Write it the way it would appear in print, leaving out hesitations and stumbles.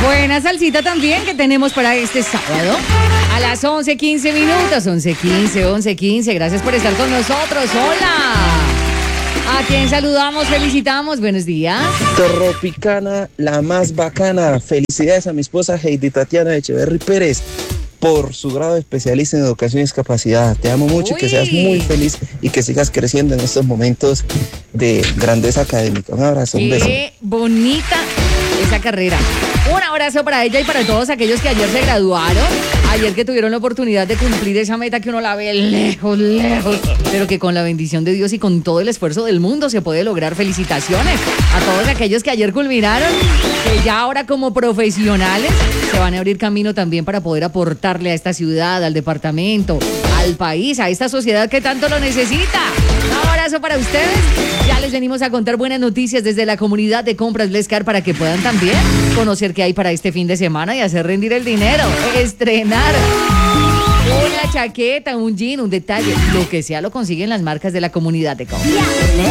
Buena salsita también que tenemos para este sábado a las 11:15 minutos. 11:15. Gracias por estar con nosotros. Hola. ¿A quién saludamos? Felicitamos. Buenos días. Tropicana, la más bacana. Felicidades a mi esposa Heidi Tatiana Echeverry Pérez por su grado de especialista en educación y discapacidad. Te amo mucho y que seas muy feliz y que sigas creciendo en estos momentos de grandeza académica. Un abrazo, un beso. Qué bonita esa carrera. Un abrazo para ella y para todos aquellos que ayer se graduaron, ayer que tuvieron la oportunidad de cumplir esa meta que uno la ve lejos, pero que con la bendición de Dios y con todo el esfuerzo del mundo se puede lograr. Felicitaciones a todos aquellos que ayer culminaron, que ya ahora como profesionales se van a abrir camino también para poder aportarle a esta ciudad, al departamento, al país, a esta sociedad que tanto lo necesita. Un abrazo para ustedes. Ya les venimos a contar buenas noticias desde la comunidad de compras Blescar para que puedan también conocer qué hay para este fin de semana y hacer rendir el dinero. Estrenar una chaqueta, un jean, un detalle, lo que sea lo consiguen las marcas de la comunidad de compras.